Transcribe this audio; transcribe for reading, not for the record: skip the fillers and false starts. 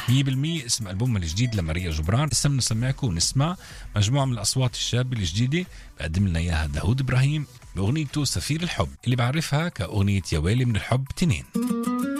100% اسم ألبومها الجديد لماريا جبران. لسه بنسمعكم ونسمع مجموعة من الأصوات الشابة الجديدة بقدم لنا إياها داود إبراهيم بأغنيته سفير الحب اللي بعرفها كأغنية يا ويلي من الحب 2.